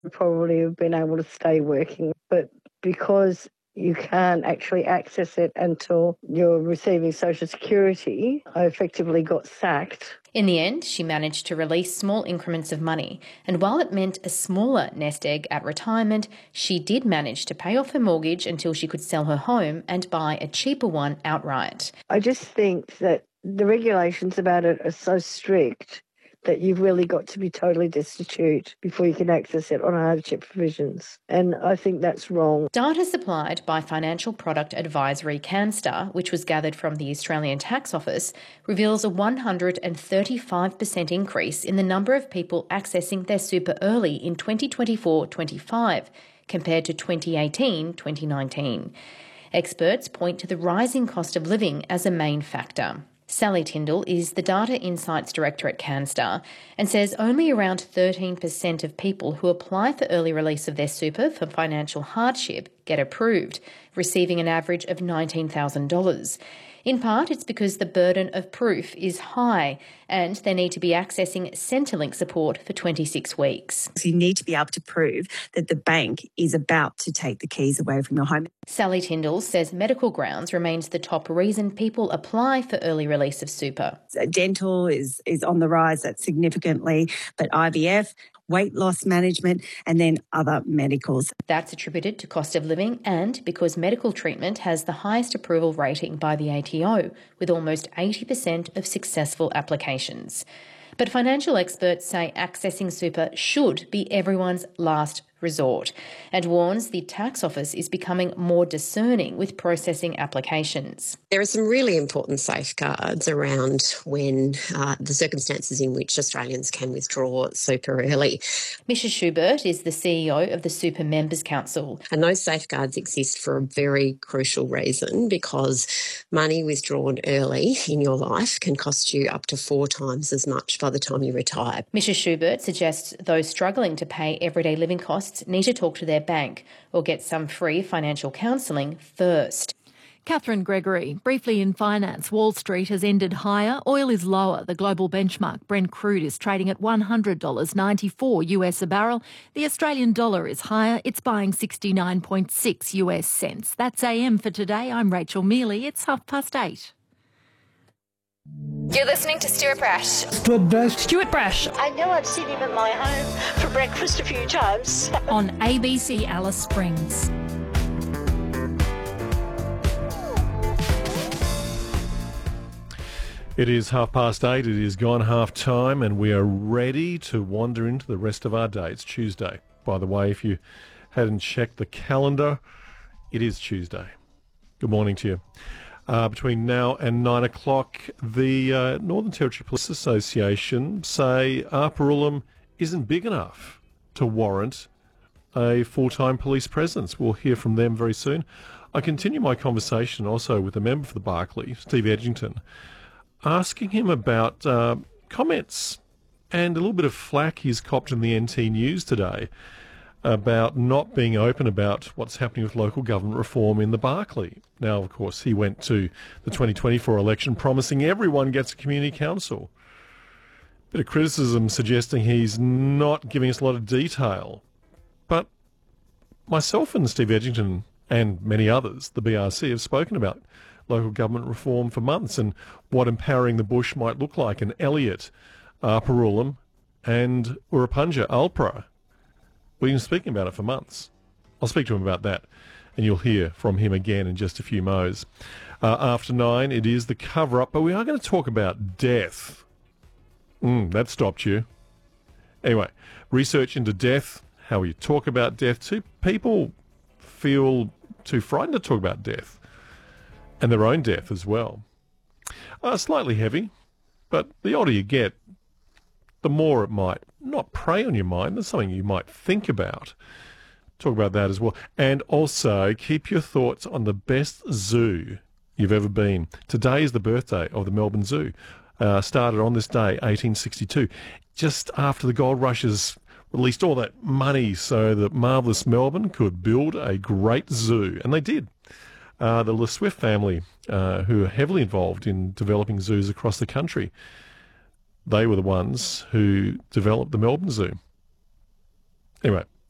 probably have been able to stay working. But because you can't actually access it until you're receiving Social Security, I effectively got sacked. In the end, she managed to release small increments of money, and while it meant a smaller nest egg at retirement, she did manage to pay off her mortgage until she could sell her home and buy a cheaper one outright. I just think that the regulations about it are so strict that you've really got to be totally destitute before you can access it on hardship provisions. And I think that's wrong. Data supplied by financial product advisory Canstar, which was gathered from the Australian Tax Office, reveals a 135% increase in the number of people accessing their super early in 2024-25 compared to 2018-2019. Experts point to the rising cost of living as a main factor. Sally Tyndall is the Data Insights Director at Canstar and says only around 13% of people who apply for early release of their super for financial hardship get approved, receiving an average of $19,000. In part, it's because the burden of proof is high and they need to be accessing Centrelink support for 26 weeks. So you need to be able to prove that the bank is about to take the keys away from your home. Sally Tyndall says medical grounds remains the top reason people apply for early release of super. Dental is on the rise, that's significantly, but IVF, weight loss management, and then other medicals. That's attributed to cost of living and because medical treatment has the highest approval rating by the ATO, with almost 80% of successful applications. But financial experts say accessing super should be everyone's last resort and warns the Tax Office is becoming more discerning with processing applications. There are some really important safeguards around when the circumstances in which Australians can withdraw super early. Mrs Schubert is the CEO of the Super Members Council. And those safeguards exist for a very crucial reason, because money withdrawn early in your life can cost you up to 4 times as much by the time you retire. Mrs Schubert suggests those struggling to pay everyday living costs need to talk to their bank or get some free financial counselling first. Catherine Gregory. Briefly in finance, Wall Street has ended higher. Oil is lower. The global benchmark Brent crude is trading at $100.94 US a barrel. The Australian dollar is higher. It's buying 69.6 US cents. That's AM for today. I'm Rachel Mealy. It's 8:30. You're listening to Stuart Brash. Stuart Brash. I know I've seen him in my home for breakfast a few times. On ABC Alice Springs. It is 8:30. It is gone half time and we are ready to wander into the rest of our day. It's Tuesday. By the way, if you hadn't checked the calendar, it is Tuesday. Good morning to you. Between now and 9 o'clock, the Northern Territory Police Association say Upper Ullum isn't big enough to warrant a full-time police presence. We'll hear from them very soon. I continue my conversation also with a member for the Barkly, Steve Edgington, asking him about comments and a little bit of flack he's copped in the NT News today about not being open about what's happening with local government reform in the Barkly. Now, of course, he went to the 2024 election promising everyone gets a community council. Bit of criticism suggesting he's not giving us a lot of detail. But myself and Steve Edgington and many others, the BRC, have spoken about local government reform for months and what empowering the bush might look like. And Elliot, Upper Ullum and Urapunja, Alpra, we've been speaking about it for months. I'll speak to him about that, and you'll hear from him again in just a few mo's. After 9, it is the cover-up, but we are going to talk about death. That stopped you. Anyway, research into death, how we talk about death. Too people feel too frightened to talk about death, and their own death as well. Slightly heavy, but the older you get, the more it might not prey on your mind. There's something you might think about. Talk about that as well. And also, keep your thoughts on the best zoo you've ever been. Today is the birthday of the Melbourne Zoo. Started on this day, 1862, just after the gold rushes released all that money so that marvellous Melbourne could build a great zoo. And they did. The Le Swift family, who are heavily involved in developing zoos across the country, they were the ones who developed the Melbourne Zoo. Anyway,